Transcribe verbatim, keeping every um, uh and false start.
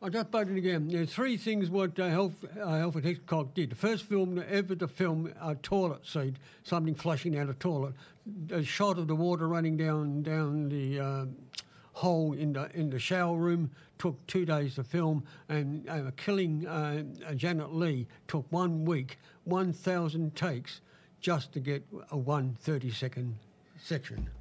I just butted it again. There's three things what uh, Alf, uh, Alfred Hitchcock did. The first film ever to film a toilet seat, something flushing out a toilet. A shot of the water running down down the uh, hole in the in the shower room took two days to film, and uh, killing uh, Janet Leigh took one week, one thousand takes, just to get a one thirty second section.